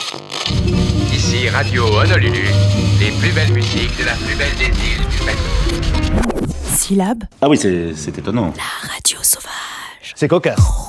Ici Radio Honolulu, les plus belles musiques de la plus belle des îles du Pacifique. Syllabe. Ah oui, c'est étonnant. La radio sauvage. C'est cocasse.